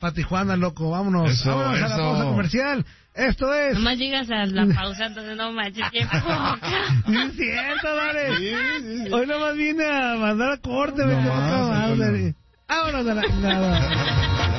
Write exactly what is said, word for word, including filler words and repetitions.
para Tijuana, loco. Vámonos. Eso, vámonos eso. a la pausa comercial. Esto es... Nomás llegas a la pausa, entonces no manches, qué poca. Sí, es cierto, dale. Sí, sí, sí. Hoy nomás vine a mandar a corte, me No quedó más, acá, eso madre. Vámonos a la... nada.